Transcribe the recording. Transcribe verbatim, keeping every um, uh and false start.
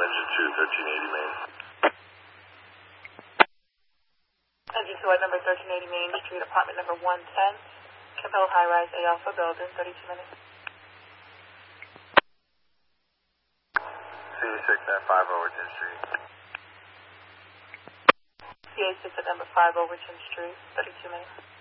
engine two, thirteen eighty Main. Engine two at number thirteen eighty Main Street, apartment number one ten, Campbell High Rise, A Alpha Building, thirty-two minutes. C A six at five Overton Street. C A six at number five Overton Street, thirty-two minutes.